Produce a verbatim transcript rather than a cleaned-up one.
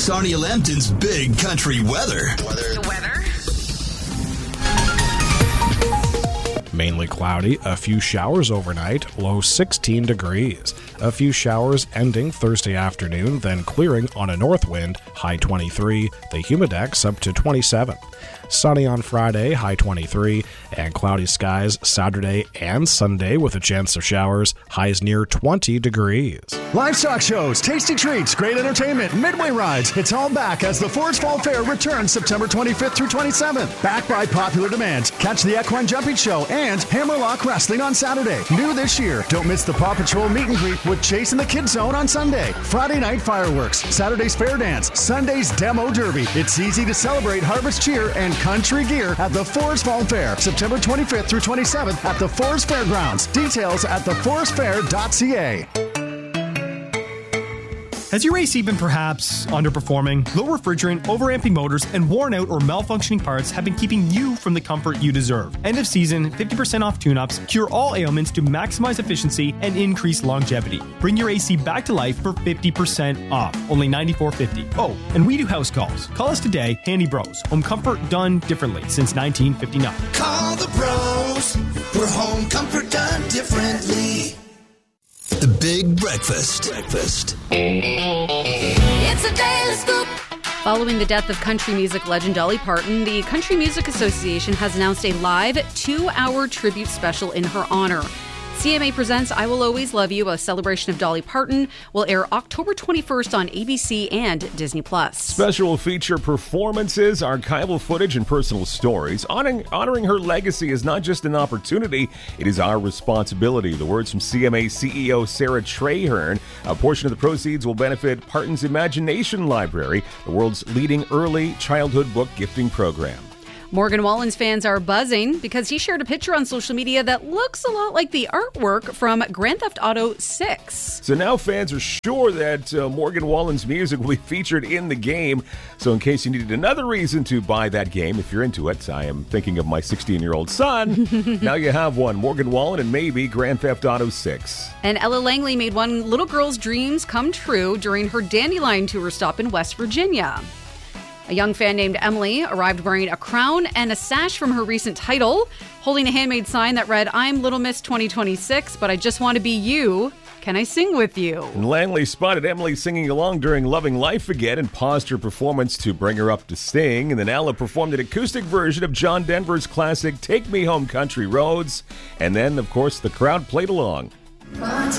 Sarnia Lambton's Big Country Weather. The weather? Mainly cloudy, a few showers overnight, low sixteen degrees. A few showers ending Thursday afternoon, then clearing on a north wind, high twenty-three. The humidex up to twenty-seven. Sunny on Friday, high twenty-three, and cloudy skies Saturday and Sunday with a chance of showers, highs near twenty degrees. Livestock shows, tasty treats, great entertainment, midway rides. It's all back as the Forest Fall Fair returns September twenty-fifth through twenty-seventh. Back by popular demand. Catch the Equine Jumping Show and Hammerlock Wrestling on Saturday. New this year, don't miss the Paw Patrol meet and greet with Chase in the Kids Zone on Sunday. Friday night fireworks, Saturday's fair dance, Sunday's demo derby. It's easy to celebrate Harvest Cheer and Country Gear at the Forest Fall Fair, September twenty-fifth through twenty-seventh at the Forest Fairgrounds. Details at the forest fair dot c a. Has your A C been perhaps underperforming? Low refrigerant, overamping motors, and worn out or malfunctioning parts have been keeping you from the comfort you deserve. End of season, fifty percent off tune-ups, cure all ailments to maximize efficiency and increase longevity. Bring your A C back to life for fifty percent off, only ninety-four fifty. Oh, and we do house calls. Call us today, Handy Bros. Home comfort done differently since nineteen fifty-nine. Call the pros for home comfort done differently. The Big Breakfast. Breakfast. It's a daily scoop. Following the death of country music legend Dolly Parton, the Country Music Association has announced a live two-hour tribute special in her honor. C M A presents I Will Always Love You, a celebration of Dolly Parton, will air October twenty-first on A B C and Disney Plus. Special feature performances, archival footage, and personal stories. Honoring, honoring her legacy is not just an opportunity, it is our responsibility. The words from C M A C E O Sarah Traherne. A portion of the proceeds will benefit Parton's Imagination Library, the world's leading early childhood book gifting program. Morgan Wallen's fans are buzzing because he shared a picture on social media that looks a lot like the artwork from Grand Theft Auto six. So now fans are sure that uh, Morgan Wallen's music will be featured in the game. So in case you needed another reason to buy that game, if you're into it, I am thinking of my sixteen-year-old son. Now you have one, Morgan Wallen and maybe Grand Theft Auto six. And Ella Langley made one little girl's dreams come true during her Dandelion tour stop in West Virginia. A young fan named Emily arrived wearing a crown and a sash from her recent title, holding a handmade sign that read, I'm Little Miss twenty twenty-six, but I just want to be you. Can I sing with you? And Langley spotted Emily singing along during Loving Life Again and paused her performance to bring her up to sing. And then Ella performed an acoustic version of John Denver's classic Take Me Home Country Roads. And then, of course, the crowd played along.